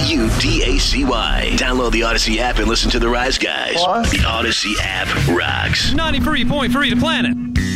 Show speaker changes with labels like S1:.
S1: R-U-D-A-C-Y. Download the Odyssey app and listen to The Rise Guys.
S2: What?
S1: The Odyssey app rocks.
S3: 93.3 The Planet.